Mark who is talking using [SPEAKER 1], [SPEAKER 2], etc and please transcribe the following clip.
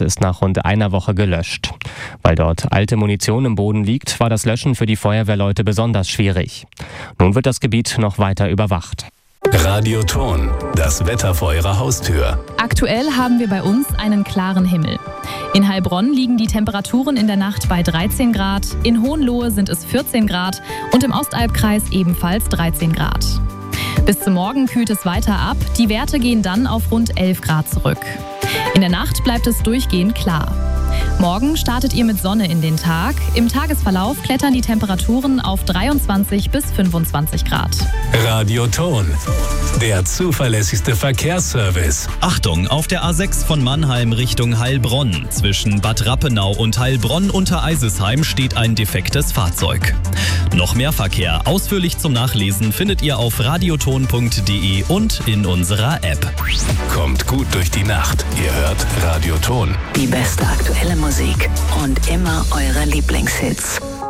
[SPEAKER 1] Stadt ist nach rund einer Woche gelöscht. Weil dort alte Munition im Boden liegt, war das Löschen für die Feuerwehrleute besonders schwierig. Nun wird das Gebiet noch weiter überwacht.
[SPEAKER 2] Radioton, das Wetter vor Ihrer Haustür.
[SPEAKER 3] Aktuell haben wir bei uns einen klaren Himmel. In Heilbronn liegen die Temperaturen in der Nacht bei 13 Grad, in Hohenlohe sind es 14 Grad und im Ostalbkreis ebenfalls 13 Grad. Bis zum Morgen kühlt es weiter ab, die Werte gehen dann auf rund 11 Grad zurück. In der Nacht bleibt es durchgehend klar. Morgen startet ihr mit Sonne in den Tag. Im Tagesverlauf klettern die Temperaturen auf 23 bis 25 Grad.
[SPEAKER 2] Radioton, der zuverlässigste Verkehrsservice.
[SPEAKER 4] Achtung, auf der A6 von Mannheim Richtung Heilbronn. Zwischen Bad Rappenau und Heilbronn unter Eisesheim steht ein defektes Fahrzeug. Noch mehr Verkehr ausführlich zum Nachlesen findet ihr auf radioton.de und in unserer App.
[SPEAKER 2] Kommt gut durch die Nacht. Ihr hört Radioton.
[SPEAKER 5] Die beste aktuelle Musik und immer eure Lieblingshits.